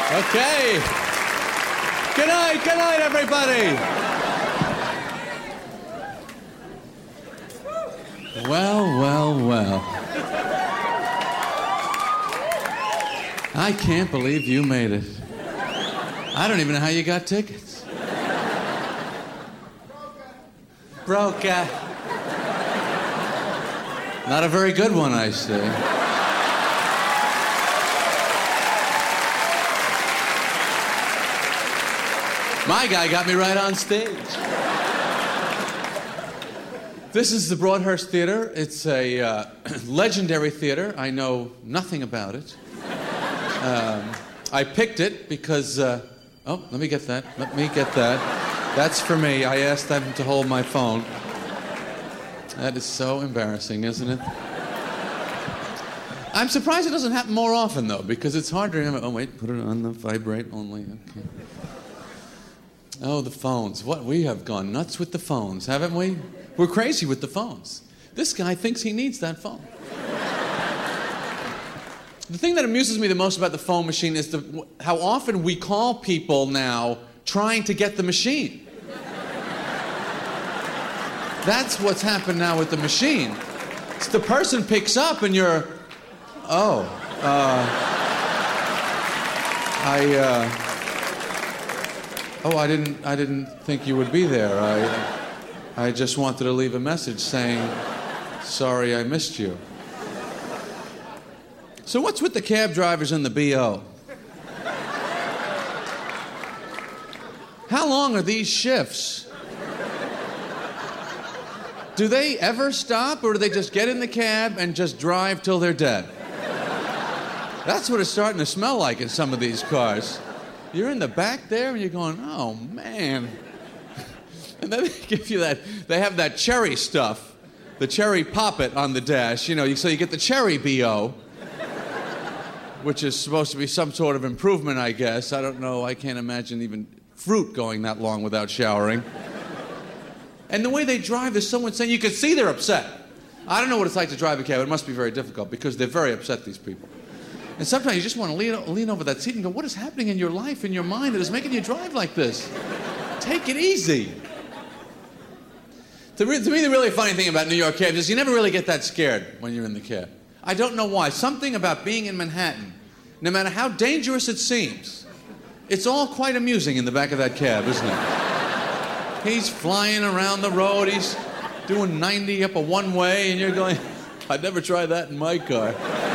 Okay. Good night, everybody. Well. I can't believe you made it. I don't even know how you got tickets. Broca. Not a very good one, I see. My guy got me right on stage. This is the Broadhurst Theater. It's a legendary theater. I know nothing about it. I picked it because... let me get that. That's for me. I asked them to hold my phone. That is so embarrassing, isn't it? I'm surprised it doesn't happen more often, though, because it's hard to remember. Oh, wait, put it on the vibrate only. Okay. Oh, the phones. What? We have gone nuts with the phones, haven't we? We're crazy with the phones. This guy thinks he needs that phone. The thing that amuses me the most about the phone machine is how often we call people now trying to get the machine. That's what's happened now with the machine. It's the person picks up and you're, I didn't think you would be there. I just wanted to leave a message saying, sorry I missed you. So what's with the cab drivers and the BO? How long are these shifts? Do they ever stop, or do they just get in the cab and just drive till they're dead? That's what it's starting to smell like in some of these cars. You're in the back there and you're going, oh, man. And then they give you that, they have that cherry stuff, the cherry poppet on the dash, so you get the cherry BO, which is supposed to be some sort of improvement, I guess. I don't know, I can't imagine even fruit going that long without showering. And the way they drive, there's someone saying, you can see they're upset. I don't know what it's like to drive a cab. It must be very difficult because they're very upset, these people. And sometimes you just want to lean over that seat and go, what is happening in your life, in your mind that is making you drive like this? Take it easy. To me, the really funny thing about New York cabs is you never really get that scared when you're in the cab. I don't know why. Something about being in Manhattan, no matter how dangerous it seems, it's all quite amusing in the back of that cab, isn't it? He's flying around the road, he's doing 90 up a one-way, and you're going, I'd never try that in my car.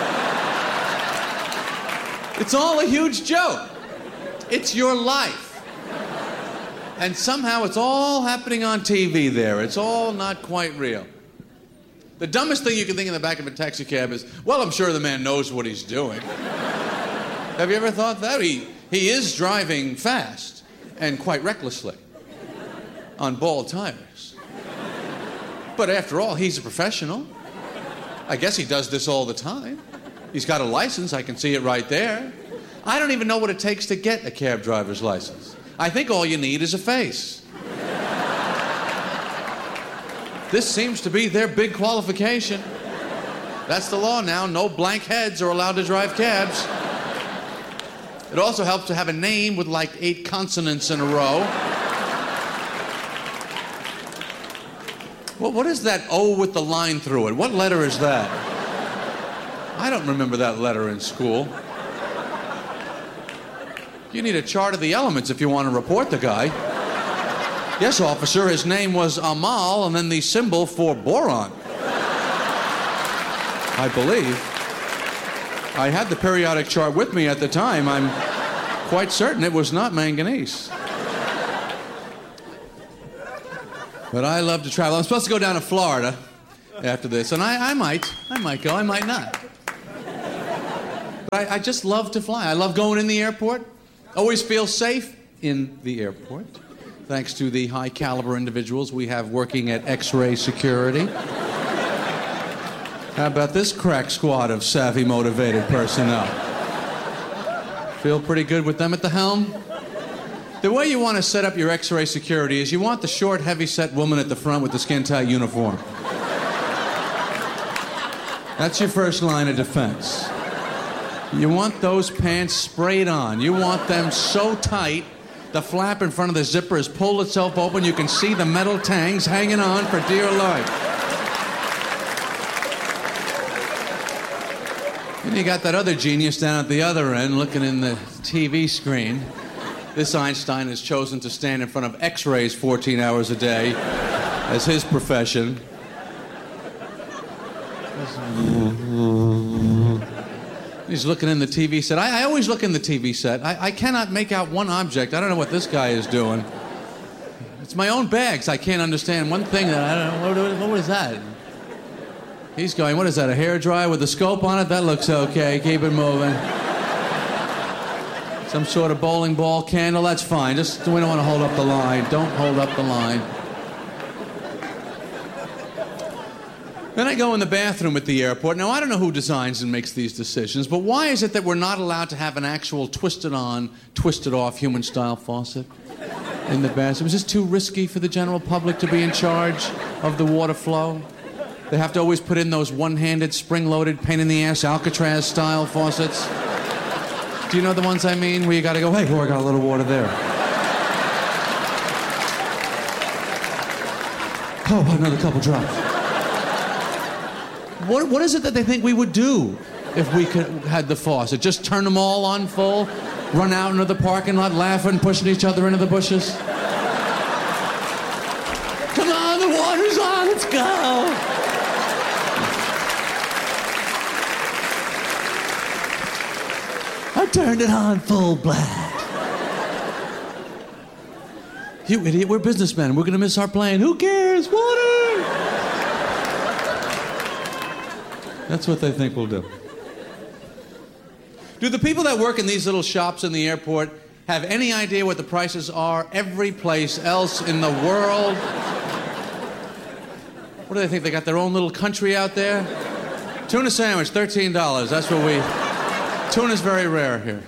It's all a huge joke. It's your life. And somehow it's all happening on TV there. It's all not quite real. The dumbest thing you can think in the back of a taxi cab is, well, I'm sure the man knows what he's doing. Have you ever thought that? He is driving fast and quite recklessly on bald tires. But after all, he's a professional. I guess he does this all the time. He's got a license. I can see it right there. I don't even know what it takes to get a cab driver's license. I think all you need is a face. This seems to be their big qualification. That's the law now. No blank heads are allowed to drive cabs. It also helps to have a name with like 8 consonants in a row. Well, what is that O with the line through it? What letter is that? I don't remember that letter in school. You need a chart of the elements if you want to report the guy. Yes, officer, his name was Amal, and then the symbol for boron. I believe. I had the periodic chart with me at the time. I'm quite certain it was not manganese. But I love to travel. I'm supposed to go down to Florida after this, and I might go, I might not. But I just love to fly. I love going in the airport. Always feel safe in the airport, thanks to the high-caliber individuals we have working at X-Ray Security. How about this crack squad of savvy, motivated personnel? Feel pretty good with them at the helm? The way you want to set up your X-Ray Security is you want the short, heavy-set woman at the front with the skin-tight uniform. That's your first line of defense. You want those pants sprayed on. You want them so tight, the flap in front of the zipper has pulled itself open. You can see the metal tangs hanging on for dear life. And you got that other genius down at the other end looking in the TV screen. This Einstein has chosen to stand in front of X-rays 14 hours a day as his profession. He's looking in the TV set. I always look in the TV set. I cannot make out one object. I don't know what this guy is doing. It's my own bags. I can't understand one thing that I don't know. What was that? He's going, what is that, a hairdryer with a scope on it? That looks okay. Keep it moving. Some sort of bowling ball candle. That's fine. Just, we don't want to hold up the line. Don't hold up the line. Then I go in the bathroom at the airport. Now, I don't know who designs and makes these decisions, but why is it that we're not allowed to have an actual twisted-on, twisted-off human-style faucet in the bathroom? Is this too risky for the general public to be in charge of the water flow? They have to always put in those one-handed, spring-loaded, pain-in-the-ass Alcatraz-style faucets. Do you know the ones I mean? Where you got to go, hey, I got a little water there. Oh, another couple drops. What is it that they think we would do if we had the faucet? Just turn them all on full? Run out into the parking lot laughing, pushing each other into the bushes? Come on, the water's on, let's go! I turned it on full blast. You idiot, we're businessmen. We're gonna miss our plane. Who cares? Water! That's what they think we'll do. Do the people that work in these little shops in the airport have any idea what the prices are every place else in the world? What do they think? They got their own little country out there? Tuna sandwich, $13. That's what we... Tuna's very rare here.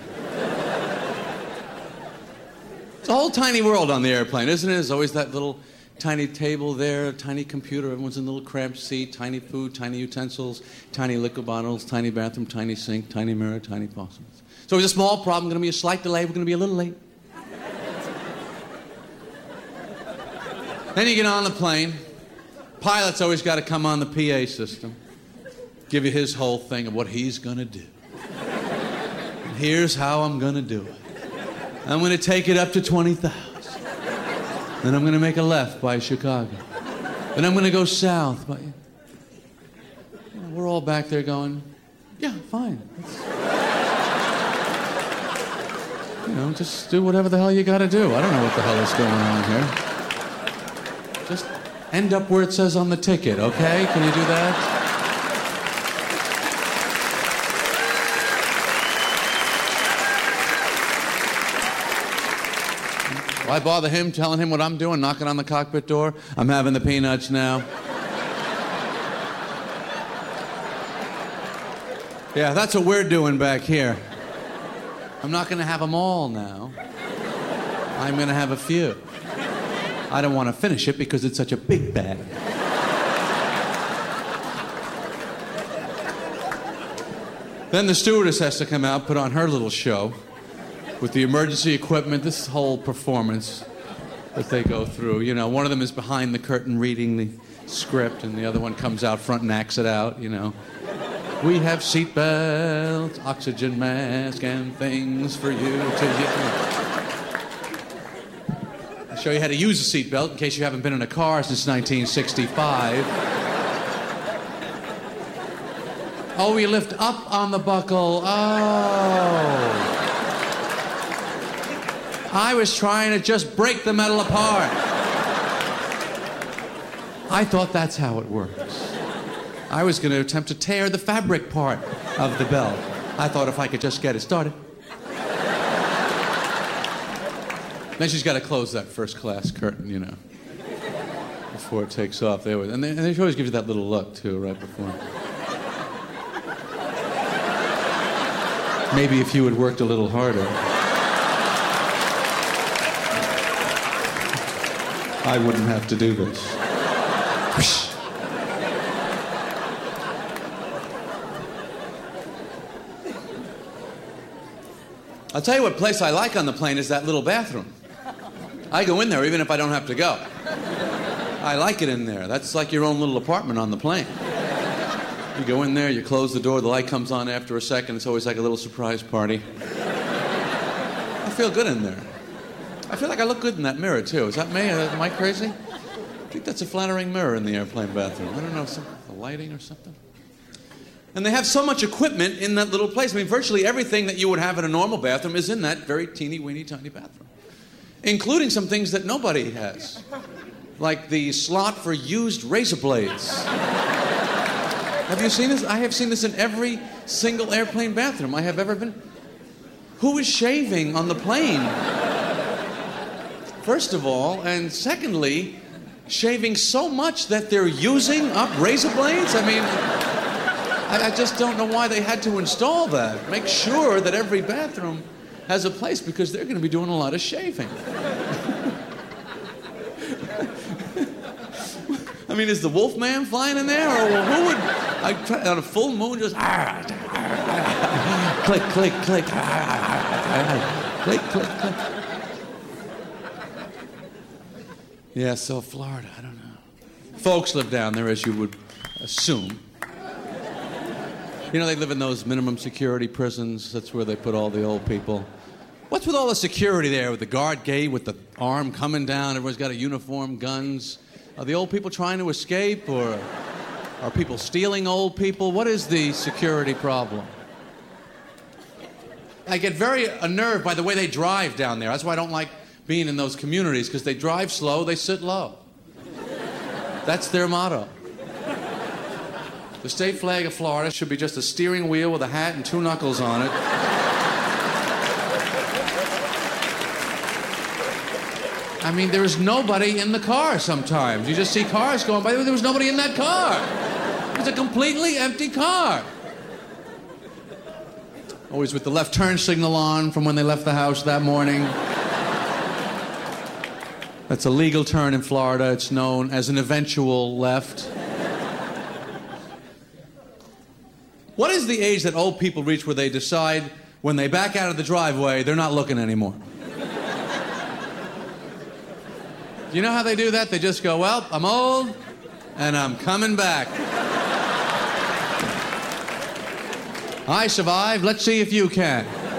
It's a whole tiny world on the airplane, isn't it? There's always that little tiny table there, tiny computer, everyone's in a little cramped seat, tiny food, tiny utensils, tiny liquor bottles, tiny bathroom, tiny sink, tiny mirror, tiny faucets. So it's a small problem, going to be a slight delay, we're going to be a little late. Then you get on the plane. Pilot's always got to come on the PA system, give you his whole thing of what he's going to do. And here's how I'm going to do it. I'm going to take it up to 20,000. Then I'm going to make a left by Chicago. Then I'm going to go south by... We're all back there going, yeah, fine. Just do whatever the hell you got to do. I don't know what the hell is going on here. Just end up where it says on the ticket, okay? Can you do that? Why bother him, telling him what I'm doing, knocking on the cockpit door? I'm having the peanuts now. Yeah, that's what we're doing back here. I'm not going to have them all now. I'm going to have a few. I don't want to finish it because it's such a big bag. Then the stewardess has to come out, put on her little show. With the emergency equipment, this whole performance that they go through. You know, one of them is behind the curtain reading the script, and the other one comes out front and acts it out, you know. We have seat belts, oxygen mask, and things for you to use. I'll show you how to use a seat belt in case you haven't been in a car since 1965. Oh, we lift up on the buckle. Oh. I was trying to just break the metal apart. I thought that's how it works. I was going to attempt to tear the fabric part of the belt. I thought if I could just get it started. Then she's got to close that first class curtain, you know, before it takes off. And they always give you that little look, too, right before. Maybe if you had worked a little harder. I wouldn't have to do this. I'll tell you what place I like on the plane is that little bathroom. I go in there even if I don't have to go. I like it in there. That's like your own little apartment on the plane. You go in there, you close the door, the light comes on after a second. It's always like a little surprise party. I feel good in there. I feel like I look good in that mirror, too. Is that me? Am I crazy? I think that's a flattering mirror in the airplane bathroom. I don't know, the lighting or something. And they have so much equipment in that little place. I mean, virtually everything that you would have in a normal bathroom is in that very teeny, weeny, tiny bathroom. Including some things that nobody has. Like the slot for used razor blades. Have you seen this? I have seen this in every single airplane bathroom I have ever been. Who is shaving on the plane? First of all, and secondly, shaving so much that they're using up razor blades? I mean, I just don't know why they had to install that. Make sure that every bathroom has a place because they're going to be doing a lot of shaving. I mean, is the Wolfman flying in there? Or who would, on a full moon, just click, click, click, click, click, click. Yeah, so Florida, I don't know. Folks live down there, as you would assume. You know, they live in those minimum security prisons. That's where they put all the old people. What's with all the security there, with the guard gate, with the arm coming down, everyone's got a uniform, guns? Are the old people trying to escape, or are people stealing old people? What is the security problem? I get very unnerved by the way they drive down there. That's why I don't like being in those communities, because they drive slow, they sit low. That's their motto. The state flag of Florida should be just a steering wheel with a hat and two knuckles on it. I mean, there's nobody in the car sometimes. You just see cars going by. There was nobody in that car. It was a completely empty car. Always with the left turn signal on from when they left the house that morning. That's a legal turn in Florida. It's known as an eventual left. What is the age that old people reach where they decide when they back out of the driveway, they're not looking anymore? You know how they do that? They just go, well, I'm old, and I'm coming back. I survived. Let's see if you can.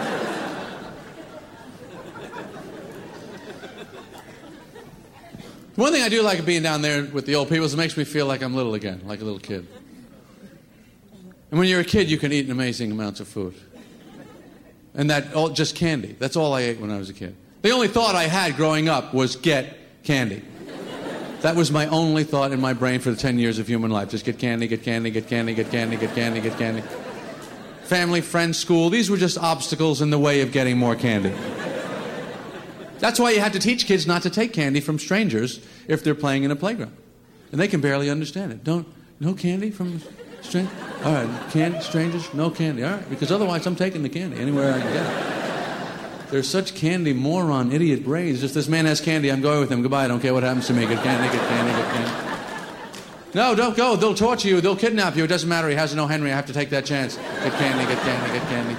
One thing I do like being down there with the old people is it makes me feel like I'm little again, like a little kid. And when you're a kid, you can eat amazing amounts of food. And just candy. That's all I ate when I was a kid. The only thought I had growing up was get candy. That was my only thought in my brain for the 10 years of human life. Just get candy, get candy, get candy, get candy, get candy, get candy. Family, friends, school, these were just obstacles in the way of getting more candy. That's why you had to teach kids not to take candy from strangers if they're playing in a playground. And they can barely understand it. No candy from strangers? All right, candy, strangers, no candy. All right, because otherwise I'm taking the candy anywhere I can get it. There's such candy moron, idiot brains. Just this man has candy, I'm going with him. Goodbye, I don't care what happens to me. Get candy, get candy, get candy. No, don't go. They'll torture you. They'll kidnap you. It doesn't matter. He has no Henry. I have to take that chance. Get candy, get candy, get candy.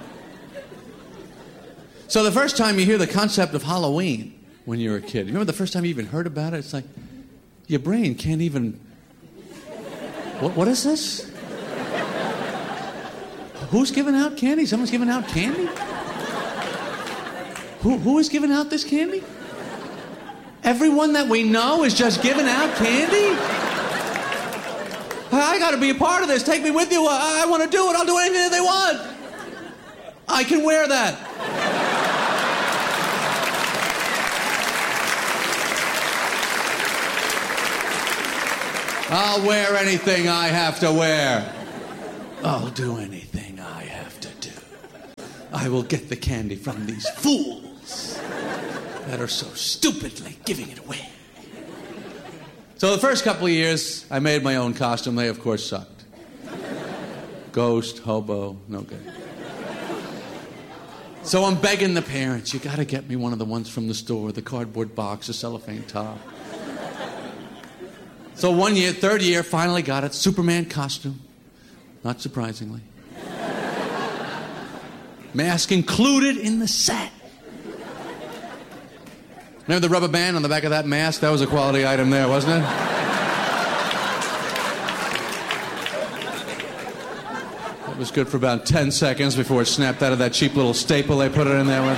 So the first time you hear the concept of Halloween when you're a kid, you remember the first time you even heard about it? It's like, your brain can't even... What is this? Who's giving out candy? Someone's giving out candy? Who is giving out this candy? Everyone that we know is just giving out candy? I got to be a part of this. Take me with you. I want to do it. I'll do anything that they want. I can wear that. I'll wear anything I have to wear. I'll do anything I have to do. I will get the candy from these fools that are so stupidly giving it away. So the first couple of years, I made my own costume. They, of course, sucked. Ghost, hobo, no good. So I'm begging the parents, you got to get me one of the ones from the store, the cardboard box, the cellophane top. So one year, third year, finally got it. Superman costume. Not surprisingly. Mask included in the set. Remember the rubber band on the back of that mask? That was a quality item there, wasn't it? It was good for about 10 seconds before it snapped out of that cheap little staple they put it in there with.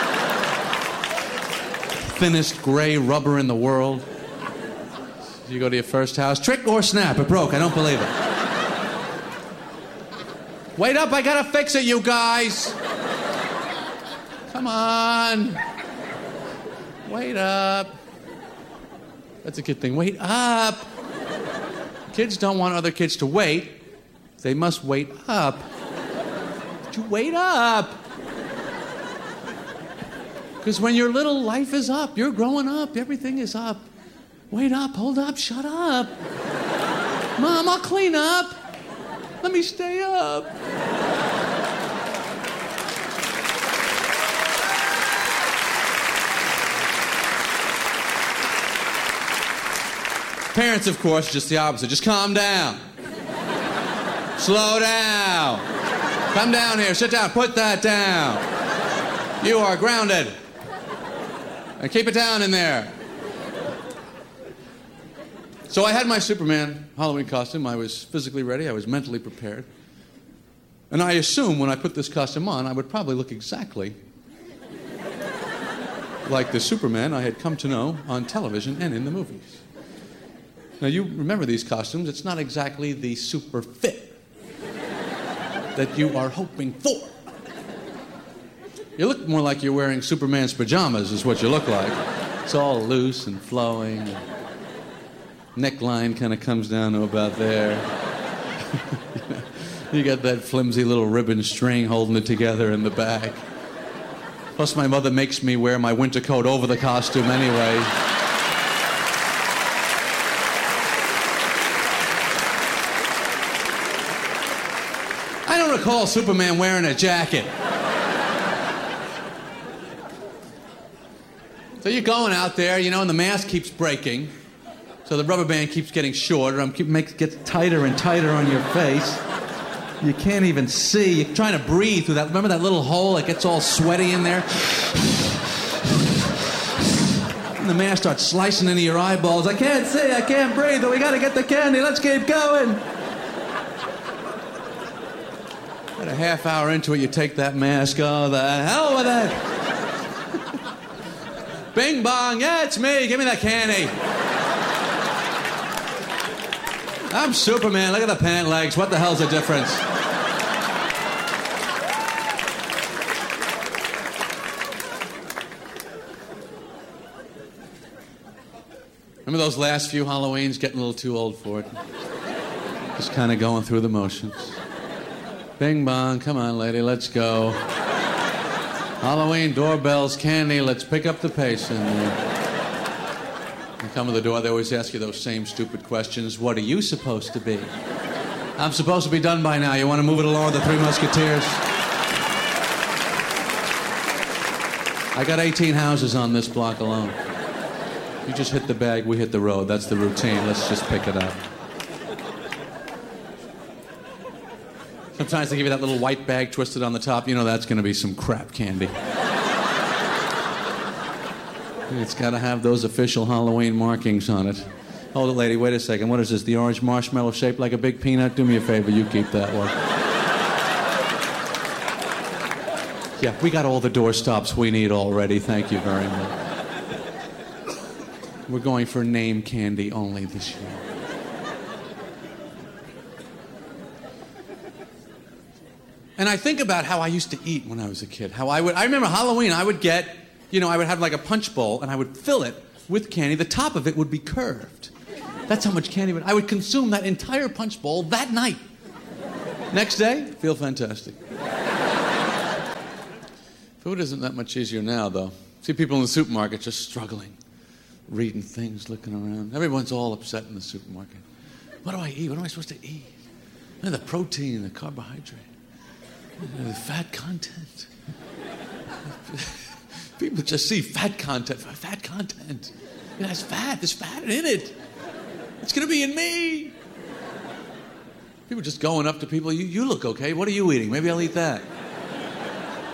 Thinnest gray rubber in the world. You go to your first house, trick or snap, it broke, I don't believe it. Wait up, I gotta fix it, you guys. Come on. Wait up. That's a kid thing, wait up. Kids don't want other kids to wait. They must wait up. But you wait up. Because when you're little, life is up. You're growing up. Everything is up. Wait up, hold up, shut up. Mom, I'll clean up. Let me stay up. Parents, of course, just the opposite. Just calm down. Slow down. Come down here, sit down, put that down. You are grounded. And keep it down in there. So I had my Superman Halloween costume. I was physically ready. I was mentally prepared. And I assumed when I put this costume on, I would probably look exactly like the Superman I had come to know on television and in the movies. Now, you remember these costumes. It's not exactly the super fit that you are hoping for. You look more like you're wearing Superman's pajamas is what you look like. It's all loose and flowing. Neckline kind of comes down to about there. You got that flimsy little ribbon string holding it together in the back. Plus, my mother makes me wear my winter coat over the costume anyway. I don't recall Superman wearing a jacket. So you're going out there, you know, and the mask keeps breaking. So the rubber band keeps getting shorter. Gets tighter and tighter on your face. You can't even see. You're trying to breathe through that. Remember that little hole that gets all sweaty in there? And the mask starts slicing into your eyeballs. I can't see. I can't breathe. We got to get the candy. Let's keep going. About a half hour into it, you take that mask. Oh, the hell with it. Bing bong. Yeah, it's me. Give me that candy. I'm Superman. Look at the pant legs. What the hell's the difference? Remember those last few Halloweens? Getting a little too old for it. Just kind of going through the motions. Bing bong. Come on, lady. Let's go. Halloween, doorbells, candy. Let's pick up the pace in there. You come to the door, they always ask you those same stupid questions. What are you supposed to be? I'm supposed to be done by now. You want to move it along with the Three Musketeers? I got 18 houses on this block alone. You just hit the bag, we hit the road. That's the routine. Let's just pick it up. Sometimes they give you that little white bag twisted on the top. You know that's going to be some crap candy. It's got to have those official Halloween markings on it. Hold it, lady. Wait a second. What is this? The orange marshmallow shaped like a big peanut? Do me a favor. You keep that one. Yeah, we got all the door stops we need already. Thank you very much. We're going for name candy only this year. And I think about how I used to eat when I was a kid. I remember Halloween, I would get... I would have like a punch bowl, and I would fill it with candy. The top of it would be curved. That's how much candy I would consume that entire punch bowl that night. Next day, feel fantastic. Food isn't that much easier now, though. See people in the supermarket just struggling, reading things, looking around. Everyone's all upset in the supermarket. What do I eat? What am I supposed to eat? The protein, the carbohydrate, the fat content. People just see fat content. Fat content. That's fat. There's fat in it. It's going to be in me. People just going up to people. You look okay. What are you eating? Maybe I'll eat that.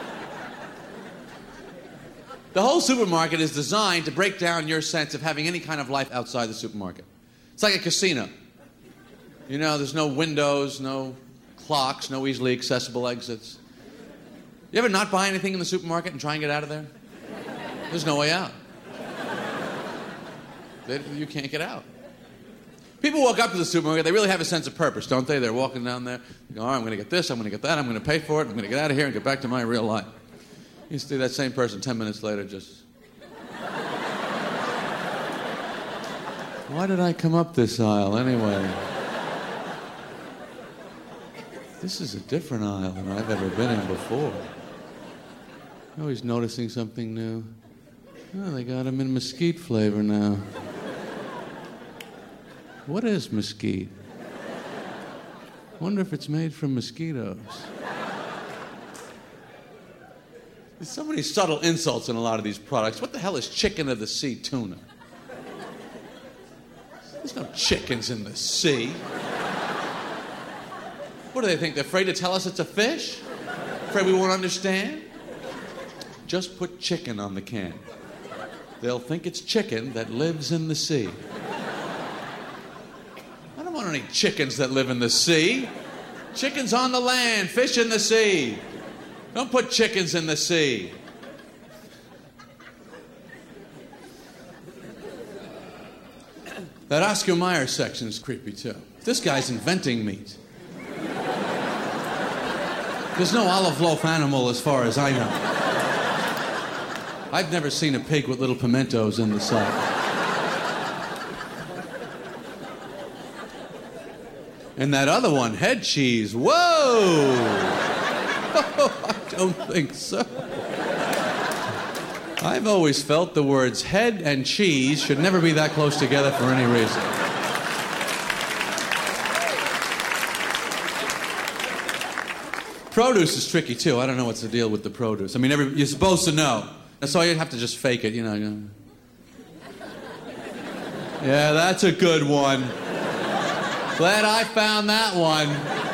The whole supermarket is designed to break down your sense of having any kind of life outside the supermarket. It's like a casino. You know, there's no windows, no clocks, no easily accessible exits. You ever not buy anything in the supermarket and try and get out of there? There's no way out. You can't get out. People walk up to the supermarket, they really have a sense of purpose, don't they? They're walking down there, they go, all right, I'm going to get this, I'm going to get that, I'm going to pay for it, I'm going to get out of here and get back to my real life. You see that same person 10 minutes later just... Why did I come up this aisle anyway? This is a different aisle than I've ever been in before. Always noticing something new. Oh, they got them in mesquite flavor now. What is mesquite? Wonder if it's made from mosquitoes. There's so many subtle insults in a lot of these products. What the hell is chicken of the sea tuna? There's no chickens in the sea. What do they think? They're afraid to tell us it's a fish? Afraid we won't understand? Just put chicken on the can. They'll think it's chicken that lives in the sea. I don't want any chickens that live in the sea. Chickens on the land, fish in the sea. Don't put chickens in the sea. That Oscar Mayer section is creepy, too. This guy's inventing meat. There's no olive loaf animal as far as I know. I've never seen a pig with little pimentos in the side. And that other one, head cheese, whoa! Oh, I don't think so. I've always felt the words head and cheese should never be that close together for any reason. Produce is tricky, too. I don't know what's the deal with the produce. I mean, you're supposed to know. So you have to just fake it, you know. Yeah, that's a good one. Glad I found that one.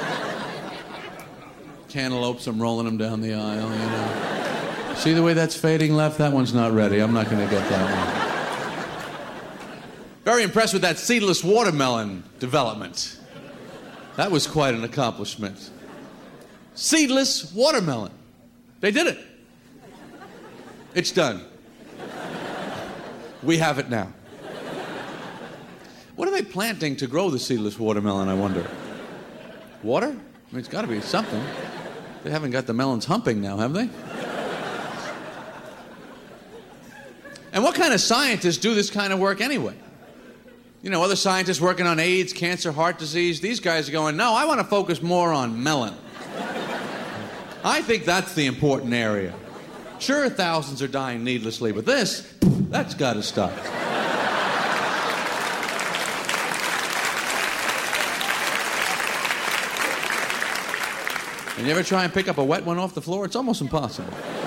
Cantaloupes, I'm rolling them down the aisle, you know. See the way that's fading left? That one's not ready. I'm not going to get that one. Very impressed with that seedless watermelon development. That was quite an accomplishment. Seedless watermelon. They did it. It's done. We have it now. What are they planting to grow the seedless watermelon, I wonder? Water? I mean, it's got to be something. They haven't got the melons humping now, have they? And what kind of scientists do this kind of work anyway? You know, other scientists working on AIDS, cancer, heart disease, these guys are going, no, I want to focus more on melon. I think that's the important area. Sure, thousands are dying needlessly, but that's got to stop. And you ever try and pick up a wet one off the floor? It's almost impossible.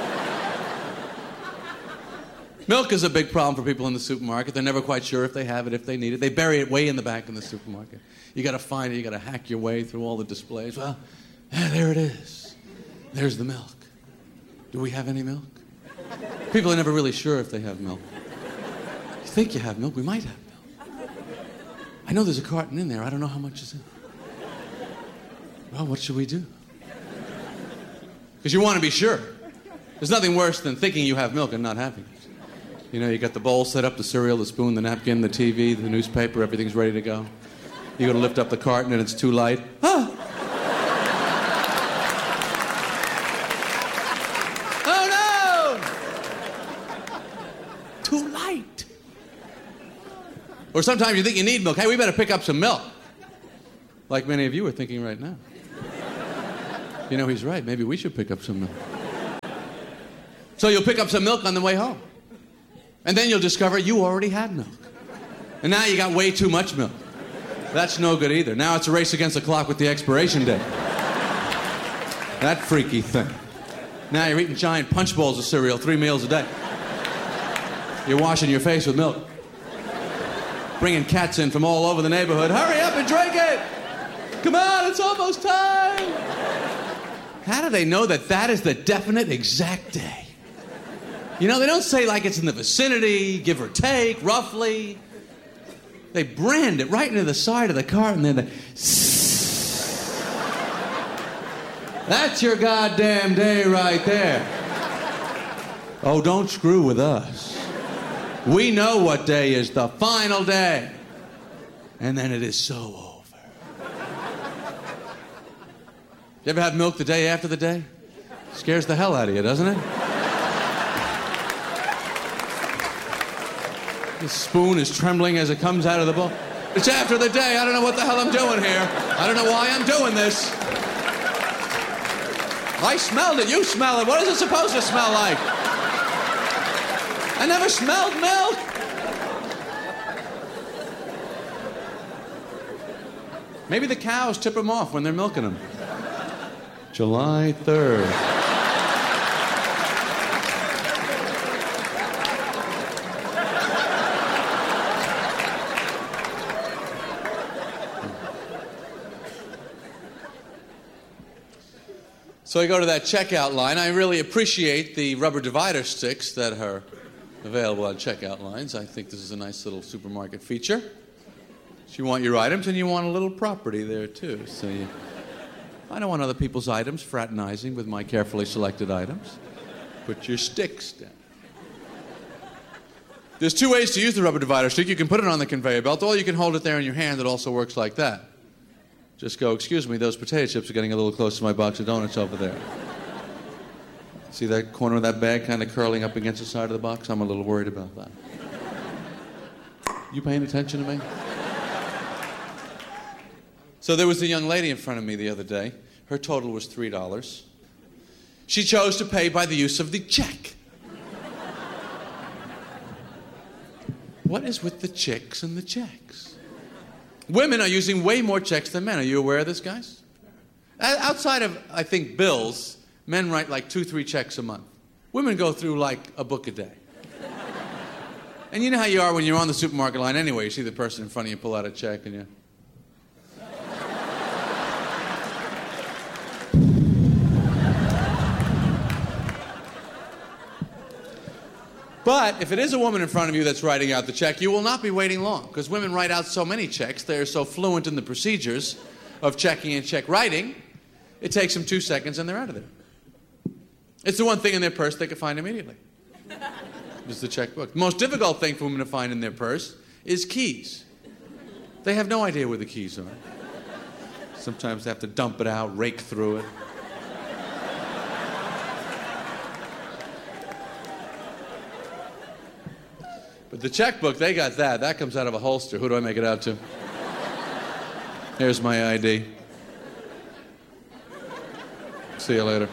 Milk is a big problem for people in the supermarket. They're never quite sure if they have it, if they need it. They bury it way in the back in the supermarket. You got to find it. You got to hack your way through all the displays. Well, there it is. There's the milk. Do we have any milk? People are never really sure if they have milk. You think you have milk? We might have milk. I know there's a carton in there. I don't know how much is in it. Well, what should we do? Because you want to be sure. There's nothing worse than thinking you have milk and not having it. You know, you got the bowl set up, the cereal, the spoon, the napkin, the TV, the newspaper, everything's ready to go. You go to lift up the carton and it's too light. Ah! Too light. Or sometimes you think you need milk. Hey, we better pick up some milk. Like many of you are thinking right now. You know, he's right. Maybe we should pick up some milk. So you'll pick up some milk on the way home. And then you'll discover you already had milk. And now you got way too much milk. That's no good either. Now it's a race against the clock with the expiration date. That freaky thing. Now you're eating giant punch bowls of cereal 3 meals a day. You're washing your face with milk. Bringing cats in from all over the neighborhood. Hurry up and drink it! Come on, it's almost time! How do they know that that is the definite exact day? You know, they don't say like it's in the vicinity, give or take, roughly. They brand it right into the side of the car, and then that's your goddamn day right there. Oh, don't screw with us. We know what day is the final day. And then it is so over. You ever have milk the day after the day? Scares the hell out of you, doesn't it? The spoon is trembling as it comes out of the bowl. It's after the day. I don't know what the hell I'm doing here. I don't know why I'm doing this. I smelled it. You smell it. What is it supposed to smell like? I never smelled milk. Maybe the cows tip them off when they're milking them. July 3rd. So I go to that checkout line. I really appreciate the rubber divider sticks that are available on checkout lines. I think this is a nice little supermarket feature. You want your items, and you want a little property there, too. So I don't want other people's items fraternizing with my carefully selected items. Put your sticks down. There's two ways to use the rubber divider stick. You can put it on the conveyor belt, or you can hold it there in your hand. It also works like that. Just go, excuse me, those potato chips are getting a little close to my box of donuts over there. See that corner of that bag kind of curling up against the side of the box? I'm a little worried about that. You paying attention to me? So there was a young lady in front of me the other day. Her total was $3. She chose to pay by the use of the check. What is with the chicks and the checks? Women are using way more checks than men. Are you aware of this, guys? Outside of, I think, bills, men write like 2-3 checks a month. Women go through like a book a day. And you know how you are when you're on the supermarket line anyway. You see the person in front of you pull out a check and you... But if it is a woman in front of you that's writing out the check, you will not be waiting long, because women write out so many checks, they're so fluent in the procedures of checking and check writing, it takes them 2 seconds and they're out of there. It's the one thing in their purse they can find immediately. It's the checkbook. The most difficult thing for women to find in their purse is keys. They have no idea where the keys are. Sometimes they have to dump it out, rake through it. But the checkbook, they got that. That comes out of a holster. Who do I make it out to? Here's my ID. See you later.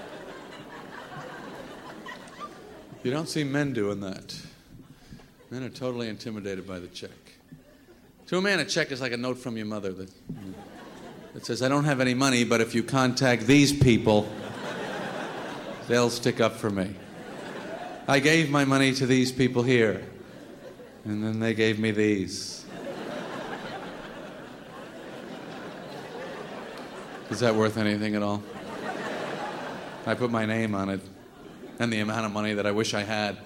You don't see men doing that. Men are totally intimidated by the check. To a man, a check is like a note from your mother that says, I don't have any money, but if you contact these people, they'll stick up for me. I gave my money to these people here. And then they gave me these. Is that worth anything at all? I put my name on it and the amount of money that I wish I had.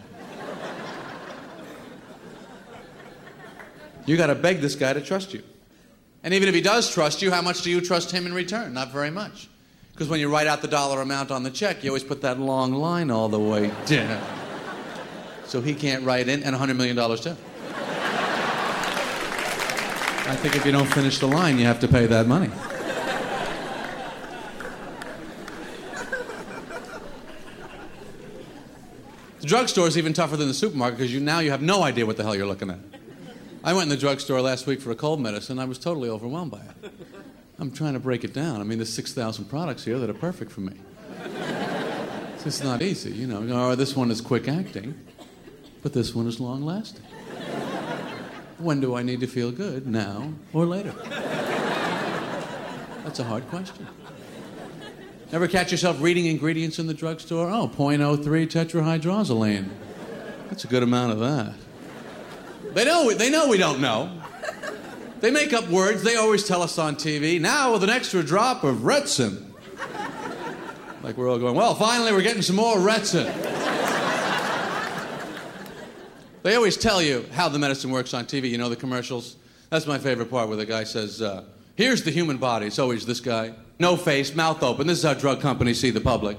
You got to beg this guy to trust you. And even if he does trust you, how much do you trust him in return? Not very much. Because when you write out the dollar amount on the check, you always put that long line all the way down. So he can't write in, and $100 million too. I think if you don't finish the line, you have to pay that money. The drugstore is even tougher than the supermarket because now you have no idea what the hell you're looking at. I went in the drugstore last week for a cold medicine. I was totally overwhelmed by it. I'm trying to break it down. I mean, there's 6,000 products here that are perfect for me. It's just not easy, you know. Oh, this one is quick acting, but this one is long lasting. When do I need to feel good, now or later? That's a hard question. Ever catch yourself reading ingredients in the drugstore? Oh, 0.03 tetrahydrozoline. That's a good amount of that. They know we don't know. They make up words. They always tell us on TV, now with an extra drop of Retsin. Like we're all going, well, finally we're getting some more Retsin. They always tell you how the medicine works on TV. You know the commercials? That's my favorite part, where the guy says, here's the human body. It's always this guy. No face, mouth open. This is how drug companies see the public.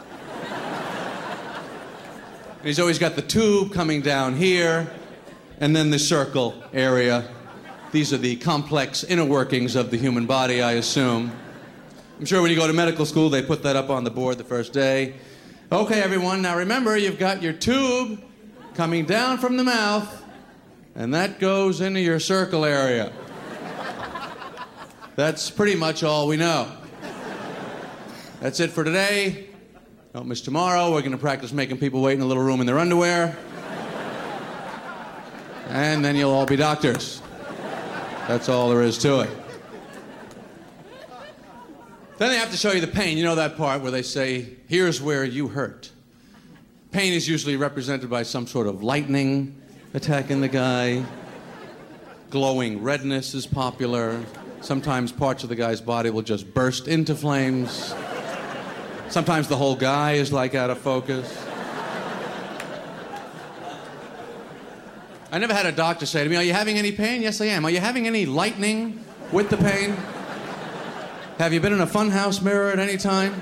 And he's always got the tube coming down here, and then the circle area. These are the complex inner workings of the human body, I assume. I'm sure when you go to medical school, they put that up on the board the first day. Okay, everyone, now remember, you've got your tube coming down from the mouth, and that goes into your circle area. That's pretty much all we know. That's it for today. Don't miss tomorrow. We're going to practice making people wait in a little room in their underwear. And then you'll all be doctors. That's all there is to it. Then they have to show you the pain. You know that part where they say, here's where you hurt. Pain is usually represented by some sort of lightning attacking the guy. Glowing redness is popular. Sometimes parts of the guy's body will just burst into flames. Sometimes the whole guy is like out of focus. I never had a doctor say to me, are you having any pain? Yes, I am. Are you having any lightning with the pain? Have you been in a funhouse mirror at any time?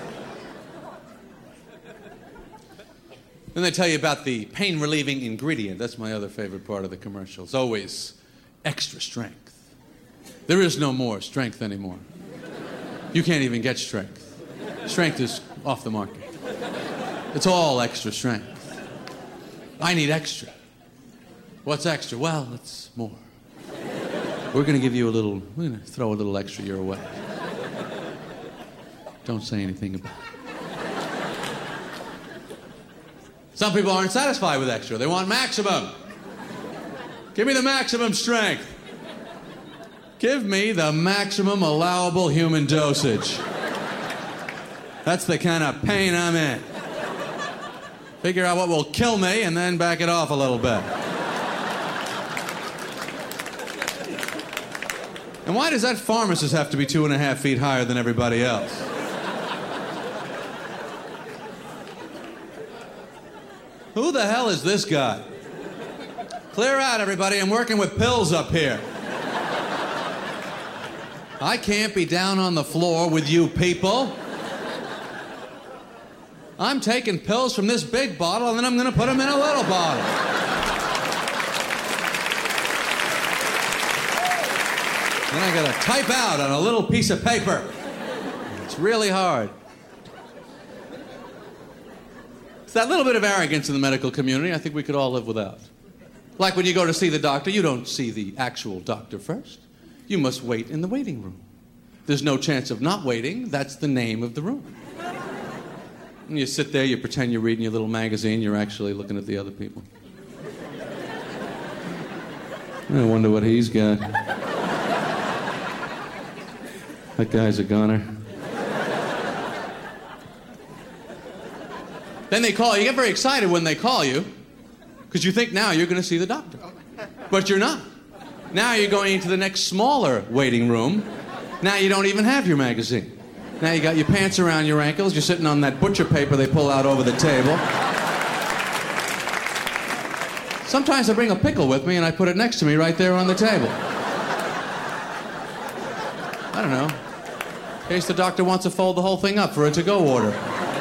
Then they tell you about the pain-relieving ingredient. That's my other favorite part of the commercial. It's always extra strength. There is no more strength anymore. You can't even get strength. Strength is off the market. It's all extra strength. I need extra. What's extra? Well, it's more. We're going to throw a little extra your way. Don't say anything about it. Some people aren't satisfied with extra. They want maximum. Give me the maximum strength. Give me the maximum allowable human dosage. That's the kind of pain I'm in. Figure out what will kill me and then back it off a little bit. And why does that pharmacist have to be 2.5 feet higher than everybody else? Who the hell is this guy? Clear out, everybody. I'm working with pills up here. I can't be down on the floor with you people. I'm taking pills from this big bottle, and then I'm going to put them in a little bottle. Then I got to type out on a little piece of paper. It's really hard. It's that little bit of arrogance in the medical community I think we could all live without. Like when you go to see the doctor, you don't see the actual doctor first. You must wait in the waiting room. There's no chance of not waiting. That's the name of the room. And you sit there, you pretend you're reading your little magazine, you're actually looking at the other people. I wonder what he's got. That guy's a goner. Then they call you. You get very excited when they call you because you think now you're going to see the doctor. But you're not. Now you're going into the next smaller waiting room. Now you don't even have your magazine. Now you got your pants around your ankles. You're sitting on that butcher paper they pull out over the table. Sometimes I bring a pickle with me and I put it next to me right there on the table. I don't know. In case the doctor wants to fold the whole thing up for a to-go order.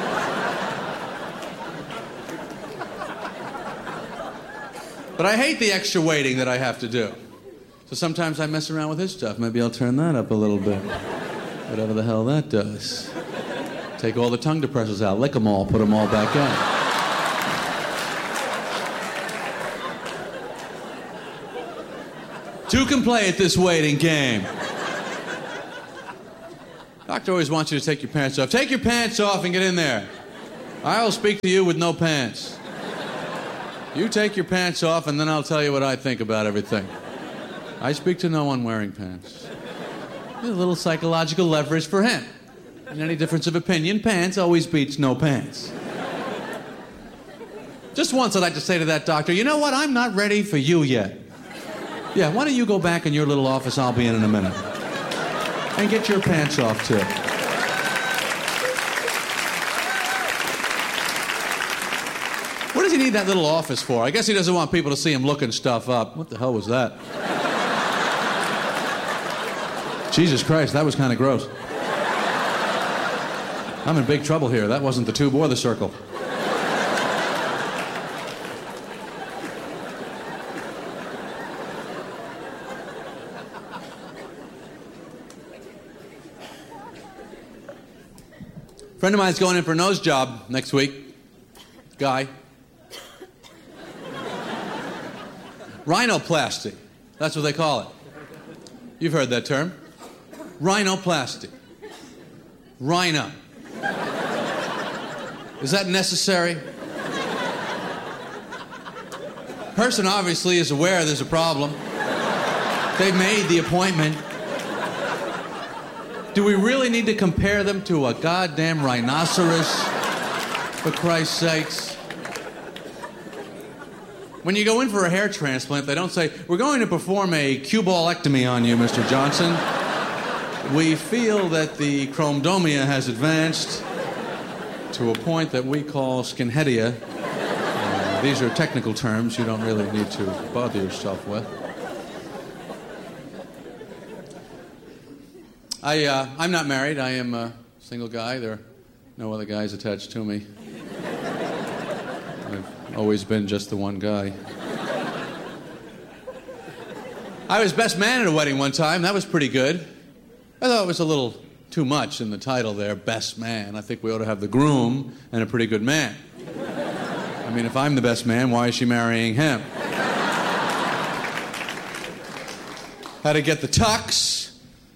But I hate the extra waiting that I have to do. So sometimes I mess around with his stuff. Maybe I'll turn that up a little bit. Whatever the hell that does. Take all the tongue depressors out, lick them all, put them all back in. Two can play at this waiting game. Doctor always wants you to take your pants off. Take your pants off and get in there. I will speak to you with no pants. You take your pants off and then I'll tell you what I think about everything. I speak to no one wearing pants. There's a little psychological leverage for him. In any difference of opinion, pants always beats no pants. Just once I'd like to say to that doctor, you know what, I'm not ready for you yet. Yeah, why don't you go back in your little office, I'll be in a minute. And get your pants off too. What does he need that little office for? I guess he doesn't want people to see him looking stuff up. What the hell was that? Jesus Christ, that was kind of gross. I'm in big trouble here. That wasn't the tube or the circle. A friend of mine's going in for a nose job next week. Guy. Rhinoplasty. That's what they call it. You've heard that term. Rhinoplasty. Rhino. Is that necessary? Person obviously is aware there's a problem. They've made the appointment. Do we really need to compare them to a goddamn rhinoceros? For Christ's sakes. When you go in for a hair transplant, they don't say, we're going to perform a cuballectomy on you, Mr. Johnson. We feel that the chromodomia has advanced to a point that we call skinheadia. These are technical terms you don't really need to bother yourself with. I'm not married. I am a single guy. There are no other guys attached to me. I've always been just the one guy. I was best man at a wedding one time. That was pretty good. I thought it was a little too much in the title there, best man. I think we ought to have the groom and a pretty good man. I mean, if I'm the best man, why is she marrying him? Had to get the tux,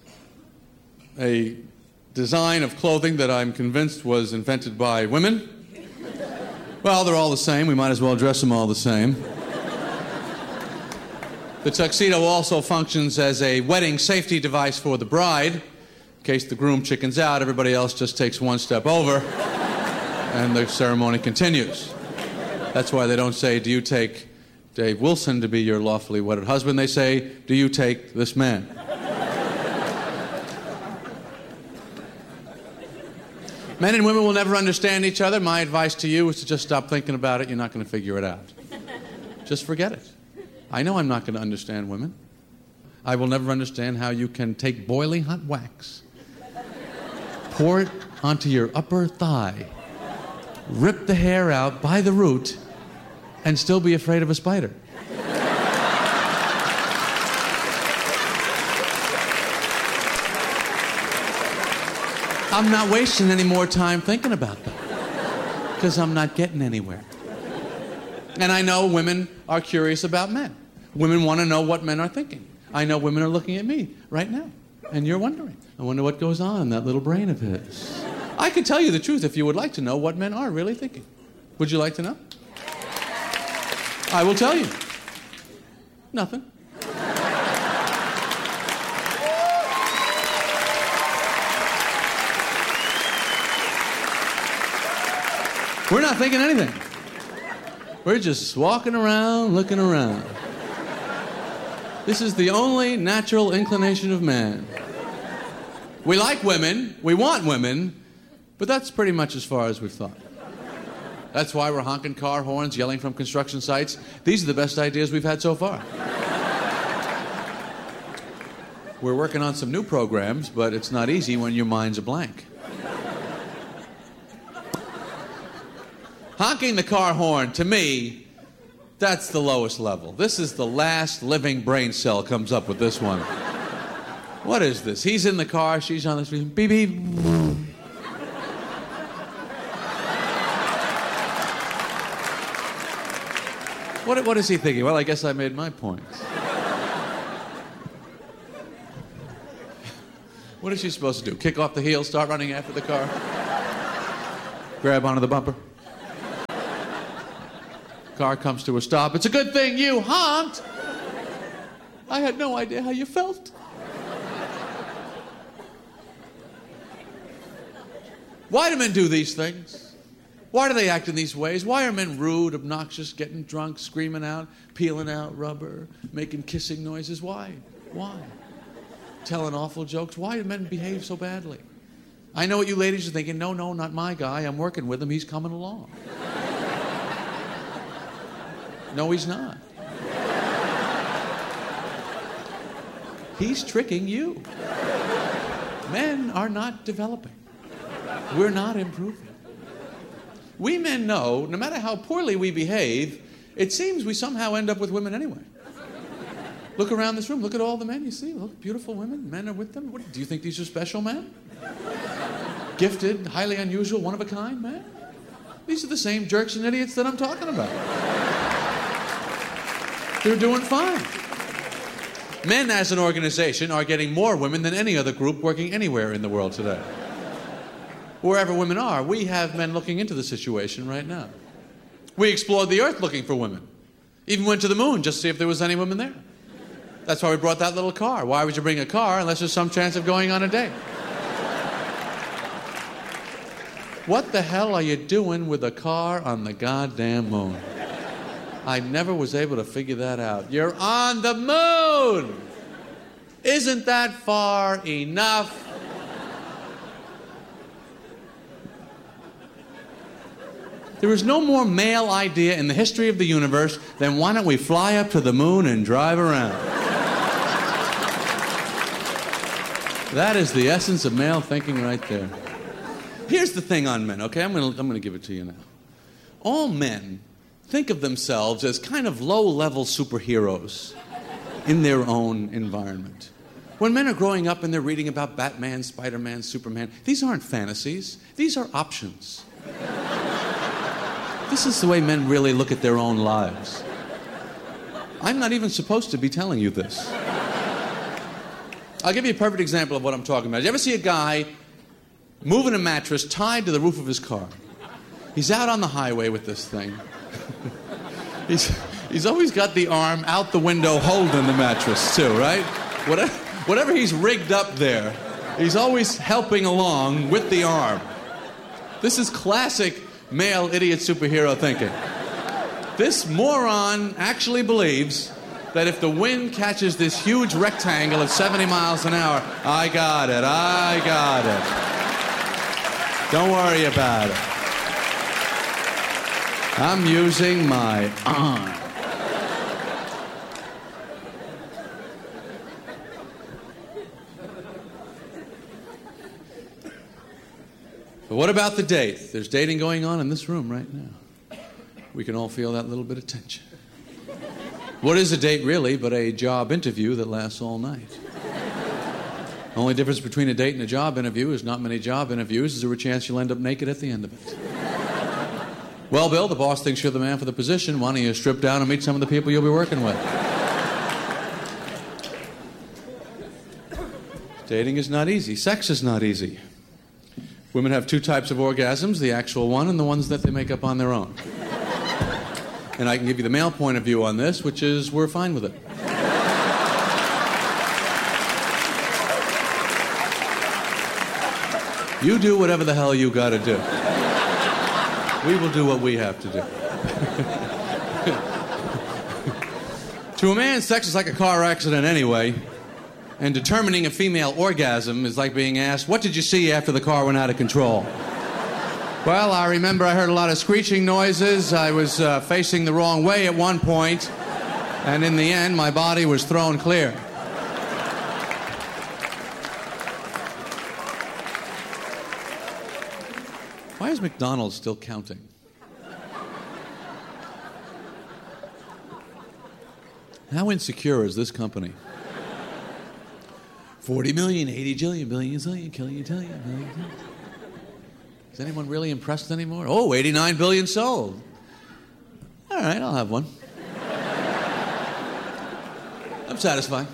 a design of clothing that I'm convinced was invented by women. Well, they're all the same. We might as well dress them all the same. The tuxedo also functions as a wedding safety device for the bride. In case the groom chickens out, everybody else just takes one step over, and the ceremony continues. That's why they don't say, do you take Dave Wilson to be your lawfully wedded husband? They say, do you take this man? Men and women will never understand each other. My advice to you is to just stop thinking about it. You're not going to figure it out. Just forget it. I know I'm not going to understand women. I will never understand how you can take boiling hot wax, pour it onto your upper thigh, rip the hair out by the root, and still be afraid of a spider. I'm not wasting any more time thinking about that because I'm not getting anywhere. And I know women are curious about men. Women want to know what men are thinking. I know women are looking at me right now, and you're wondering. I wonder what goes on in that little brain of his. I can tell you the truth if you would like to know what men are really thinking. Would you like to know? I will tell you. Nothing. We're not thinking anything. We're just walking around, looking around. This is the only natural inclination of man. We like women, we want women, but that's pretty much as far as we've thought. That's why we're honking car horns, yelling from construction sites. These are the best ideas we've had so far. We're working on some new programs, but it's not easy when your mind's a blank. Honking the car horn, to me, that's the lowest level. This is the last living brain cell comes up with this one. What is this? He's in the car, she's on the street. Beep, beep. What is he thinking? Well, I guess I made my point. What is she supposed to do? Kick off the heel, start running after the car? Grab onto the bumper? Car comes to a stop. It's a good thing you honked. I had no idea how you felt. Why do men do these things? Why do they act in these ways? Why are men rude, obnoxious, getting drunk, screaming out, peeling out rubber, making kissing noises? Why? Why? Telling awful jokes? Why do men behave so badly? I know what you ladies are thinking. No, not my guy. I'm working with him. He's coming along. No, he's not. He's tricking you. Men are not developing. We're not improving. We men know, no matter how poorly we behave, it seems we somehow end up with women anyway. Look around this room. Look at all the men you see. Look, beautiful women. Men are with them. What, do you think these are special men? Gifted, highly unusual, one-of-a-kind men? These are the same jerks and idiots that I'm talking about. They're doing fine. Men as an organization are getting more women than any other group working anywhere in the world today. Wherever women are, we have men looking into the situation right now. We explored the earth looking for women. Even went to the moon just to see if there was any women there. That's why we brought that little car. Why would you bring a car unless there's some chance of going on a date? What the hell are you doing with a car on the goddamn moon? I never was able to figure that out. You're on the moon! Isn't that far enough? There is no more male idea in the history of the universe than why don't we fly up to the moon and drive around? That is the essence of male thinking right there. Here's the thing on men, okay? I'm gonna give it to you now. All men think of themselves as kind of low-level superheroes in their own environment. When men are growing up and they're reading about Batman, Spider-Man, Superman, these aren't fantasies. These are options. This is the way men really look at their own lives. I'm not even supposed to be telling you this. I'll give you a perfect example of what I'm talking about. You ever see a guy moving a mattress tied to the roof of his car? He's out on the highway with this thing. He's always got the arm out the window holding the mattress too, right? Whatever he's rigged up there, he's always helping along with the arm. This is classic male idiot superhero thinking. This moron actually believes that if the wind catches this huge rectangle at 70 miles an hour, I got it. Don't worry about it. I'm using my arm. But what about the date? There's dating going on in this room right now. We can all feel that little bit of tension. What is a date really but a job interview that lasts all night? The only difference between a date and a job interview is not many job interviews. Is there a chance you'll end up naked at the end of it? Well, Bill, the boss thinks you're the man for the position. Why don't you strip down and meet some of the people you'll be working with? Dating is not easy. Sex is not easy. Women have two types of orgasms, the actual one and the ones that they make up on their own. And I can give you the male point of view on this, which is we're fine with it. You do whatever the hell you gotta do. We will do what we have to do. To a man, sex is like a car accident anyway. And determining a female orgasm is like being asked, what did you see after the car went out of control? Well, I remember I heard a lot of screeching noises. I was facing the wrong way at one point. And in the end, my body was thrown clear. Why is McDonald's still counting? How insecure is this company? 40 million, 80 jillion, billion, zillion, killion, tillion, billion. Is anyone really impressed anymore? Oh, 89 billion sold. All right, I'll have one. I'm satisfied.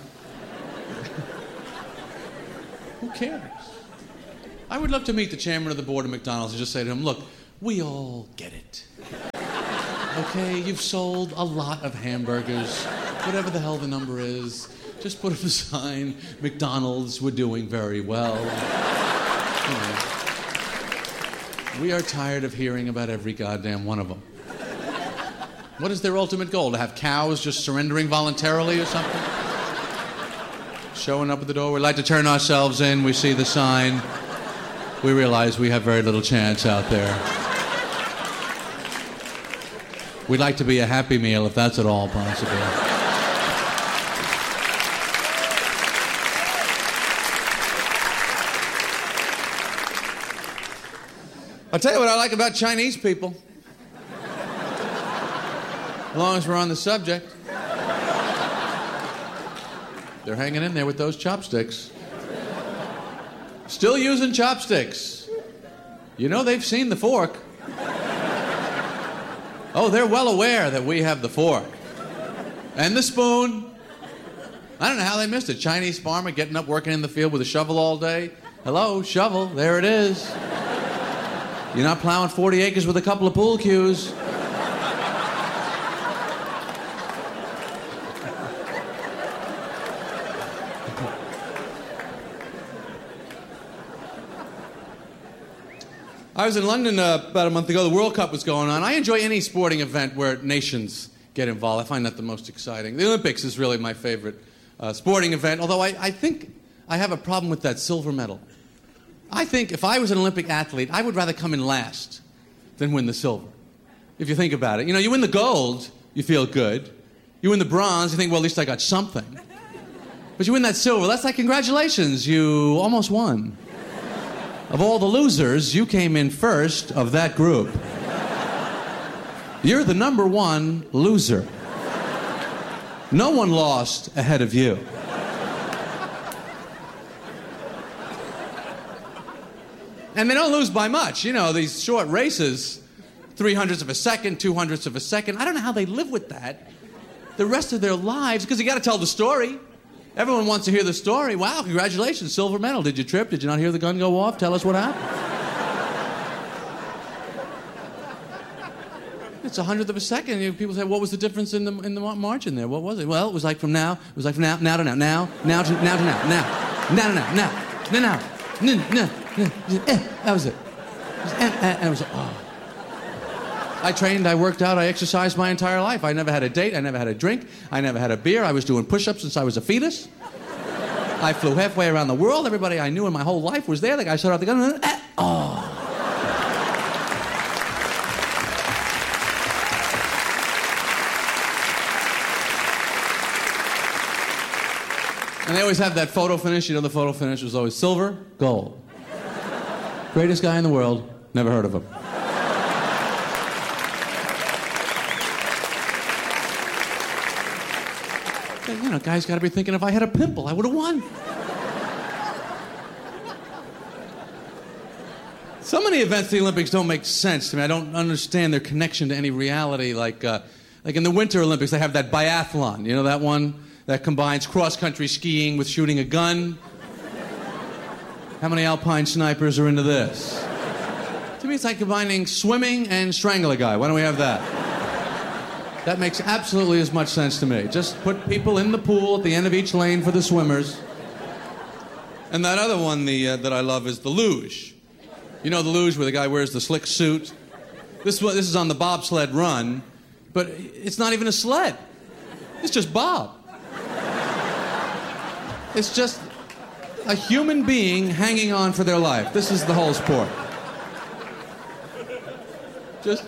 Who cares? I would love to meet the chairman of the board of McDonald's and just say to him, look, we all get it. Okay, you've sold a lot of hamburgers, whatever the hell the number is. Just put up a sign, McDonald's, we're doing very well. You know, we are tired of hearing about every goddamn one of them. What is their ultimate goal? To have cows just surrendering voluntarily or something? Showing up at the door, we'd like to turn ourselves in, we see the sign. We realize we have very little chance out there. We'd like to be a Happy Meal if that's at all possible. I'll tell you what I like about Chinese people. As long as we're on the subject. They're hanging in there with those chopsticks. Still using chopsticks. You know they've seen the fork. Oh, they're well aware that we have the fork. And the spoon. I don't know how they missed it. Chinese farmer getting up, working in the field with a shovel all day. Hello, shovel, there it is. You're not plowing 40 acres with a couple of pool cues. I was in London about a month ago. The World Cup was going on. I enjoy any sporting event where nations get involved. I find that the most exciting. The Olympics is really my favorite sporting event, although I think I have a problem with that silver medal. I think if I was an Olympic athlete, I would rather come in last than win the silver. If you think about it. You know, you win the gold, you feel good. You win the bronze, you think, well, at least I got something. But you win that silver, that's like, congratulations, you almost won. Of all the losers, you came in first of that group. You're the number one loser. No one lost ahead of you. And they don't lose by much. You know, these short races, 300ths of a second, 200ths of a second. I don't know how they live with that the rest of their lives, because you got to tell the story. Everyone wants to hear the story. Wow, congratulations, silver medal. Did you trip? Did you not hear the gun go off? Tell us what happened. It's 100th of a second. You know, people say, what was the difference in the margin there? What was it? Well, it was like from now to now, now to now, now to now, now to now. That was it. And it was, oh. I trained, I worked out, I exercised my entire life. I never had a date, I never had a drink, I never had a beer. I was doing push-ups since I was a fetus. I flew halfway around the world. Everybody I knew in my whole life was there. The guy shut off the gun. Oh. And they always have that photo finish. You know, the photo finish was always silver, gold. Greatest guy in the world, never heard of him. You know, guys got to be thinking, if I had a pimple, I would have won. So many events at the Olympics don't make sense to me. I don't understand their connection to any reality. Like in the Winter Olympics, they have that biathlon. You know that one that combines cross-country skiing with shooting a gun? How many alpine snipers are into this? To me, it's like combining swimming and strangle a guy. Why don't we have that? That makes absolutely as much sense to me. Just put people in the pool at the end of each lane for the swimmers. And that other one that I love is the luge. You know the luge where the guy wears the slick suit? This is on the bobsled run, but it's not even a sled. It's just Bob. It's just a human being hanging on for their life. This is the whole sport. Just...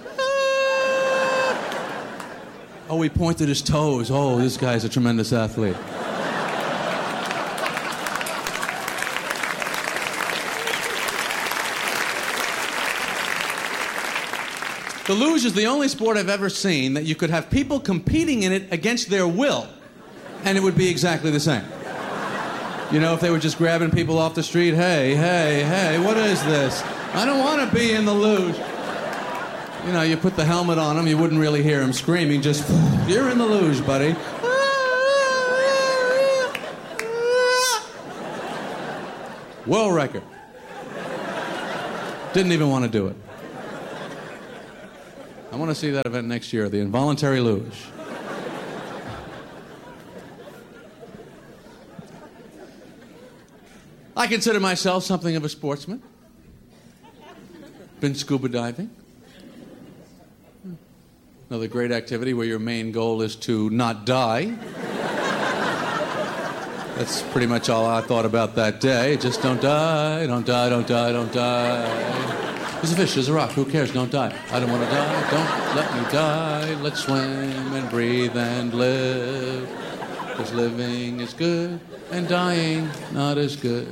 Oh, he pointed his toes. Oh, this guy's a tremendous athlete. The luge is the only sport I've ever seen that you could have people competing in it against their will, and it would be exactly the same. You know, if they were just grabbing people off the street, hey, what is this? I don't want to be in the luge. You know, you put the helmet on him, you wouldn't really hear him screaming, just, you're in the luge, buddy. World record. Didn't even want to do it. I want to see that event next year, the involuntary luge. I consider myself something of a sportsman. Been scuba diving. Another great activity where your main goal is to not die. That's pretty much all I thought about that day. Just don't die, don't die, don't die, don't die. There's a fish, there's a rock, who cares, don't die. I don't want to die, don't let me die. Let's swim and breathe and live. Because living is good and dying not as good.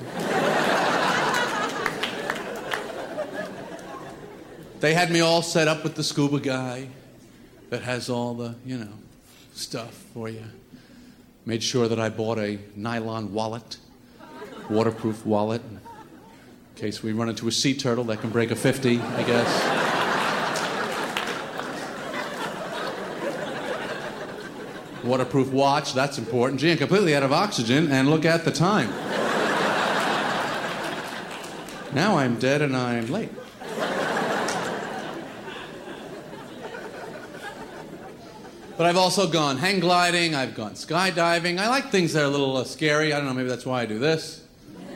They had me all set up with the scuba guy that has all the, stuff for you. Made sure that I bought a nylon wallet, waterproof wallet, in case we run into a sea turtle that can break a 50, I guess. Waterproof watch, that's important. Gee, I'm completely out of oxygen, and look at the time. Now I'm dead and I'm late. But I've also gone hang gliding, I've gone skydiving. I like things that are a little scary. I don't know, maybe that's why I do this.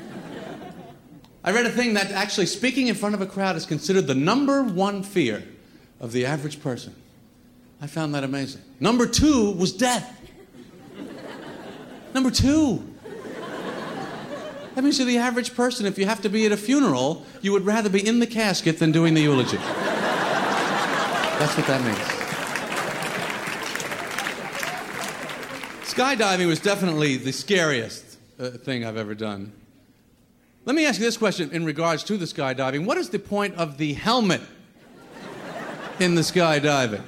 I read a thing that actually speaking in front of a crowd is considered the number one fear of the average person. I found that amazing. Number 2 was death. Number 2. That means to the average person, if you have to be at a funeral, you would rather be in the casket than doing the eulogy. That's what that means. Skydiving was definitely the scariest thing I've ever done. Let me ask you this question in regards to the skydiving. What is the point of the helmet in the skydiving?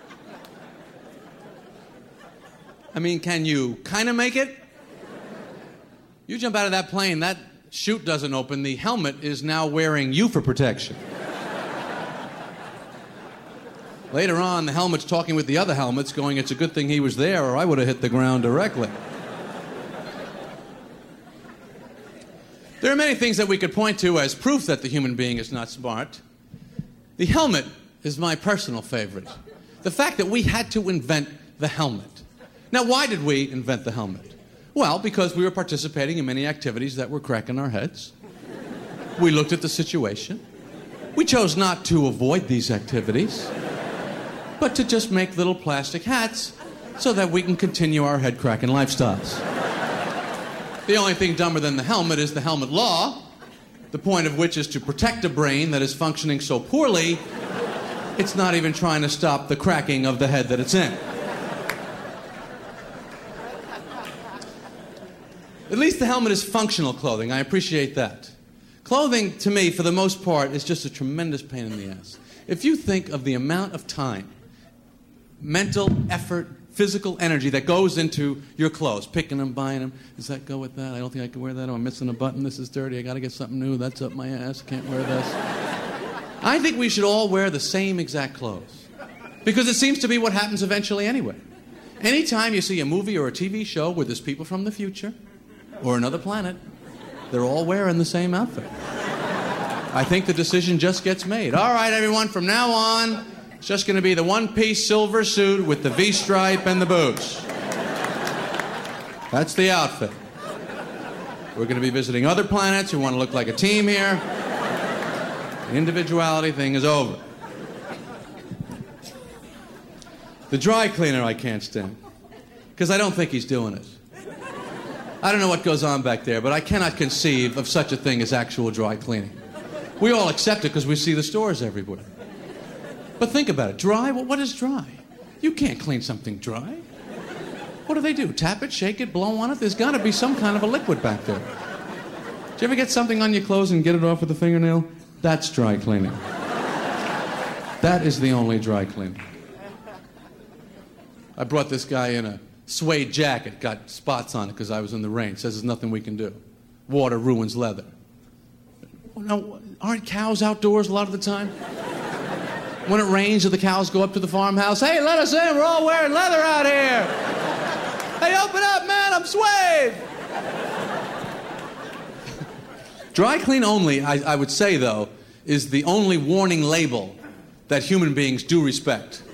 I mean, can you kind of make it? You jump out of that plane, that chute doesn't open. The helmet is now wearing you for protection. Later on, the helmet's talking with the other helmets, going, it's a good thing he was there, or I would have hit the ground directly. There are many things that we could point to as proof that the human being is not smart. The helmet is my personal favorite. The fact that we had to invent the helmet. Now, why did we invent the helmet? Well, because we were participating in many activities that were cracking our heads. We looked at the situation. We chose not to avoid these activities, but to just make little plastic hats so that we can continue our head-cracking lifestyles. The only thing dumber than the helmet is the helmet law, the point of which is to protect a brain that is functioning so poorly, it's not even trying to stop the cracking of the head that it's in. At least the helmet is functional clothing. I appreciate that. Clothing, to me, for the most part, is just a tremendous pain in the ass. If you think of the amount of time, mental effort, physical energy that goes into your clothes, picking them, buying them. Does that go with that? I don't think I can wear that. Oh, I'm missing a button. This is dirty. I got to get something new. That's up my ass. Can't wear this. I think we should all wear the same exact clothes because it seems to be what happens eventually anyway. Anytime you see a movie or a TV show where there's people from the future or another planet, they're all wearing the same outfit. I think the decision just gets made. All right, everyone, from now on, it's just going to be the one-piece silver suit with the V-stripe and the boots. That's the outfit. We're going to be visiting other planets who want to look like a team here. The individuality thing is over. The dry cleaner I can't stand, because I don't think he's doing it. I don't know what goes on back there, but I cannot conceive of such a thing as actual dry cleaning. We all accept it because we see the stores everywhere. But think about it. Dry? Well, what is dry? You can't clean something dry. What do? Tap it, shake it, blow on it? There's got to be some kind of a liquid back there. Do you ever get something on your clothes and get it off with a fingernail? That's dry cleaning. That is the only dry cleaning. I brought this guy in a suede jacket, got spots on it because I was in the rain. Says there's nothing we can do. Water ruins leather. Now, aren't cows outdoors a lot of the time? When it rains, do the cows go up to the farmhouse? Hey, let us in. We're all wearing leather out here. Hey, open up, man. I'm suede. Dry clean only, I would say, though, is the only warning label that human beings do respect.